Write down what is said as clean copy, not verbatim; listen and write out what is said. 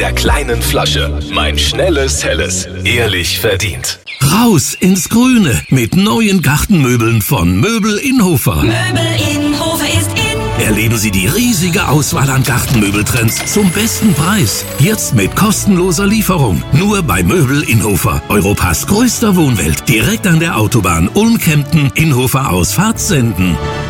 der kleinen Flasche. Mein schnelles, helles. Ehrlich verdient. Raus ins Grüne mit neuen Gartenmöbeln von Möbel Inhofer. Möbel Inhofer ist in. Erleben Sie die riesige Auswahl an Gartenmöbeltrends zum besten Preis. Jetzt mit kostenloser Lieferung. Nur bei Möbel Inhofer. Europas größter Wohnwelt. Direkt an der Autobahn Ulm-Kempten, Inhofer Ausfahrt Senden.